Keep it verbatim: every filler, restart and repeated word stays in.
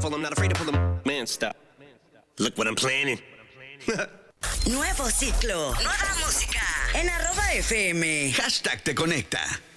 powerful, I'm not afraid to pull them. Man, stop. Look what I'm planning. Nuevo ciclo. Nueva música. En arroba F M. Hashtag te conecta.